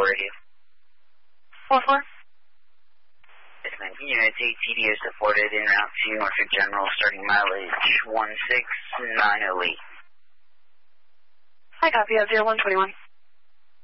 radio. 4-4. Yes, ma'am. Unit 8 TD is supported en route to Norfolk General, starting mileage 16908. Hi, copy of 0121.